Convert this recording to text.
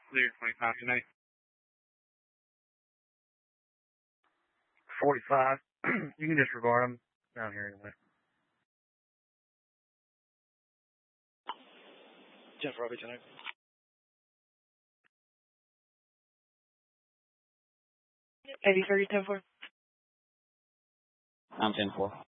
Clear 25 tonight. 45. You can disregard them down here anyway. Jeff Robbie tonight. Eddie 30, 10-4. I'm 10-4.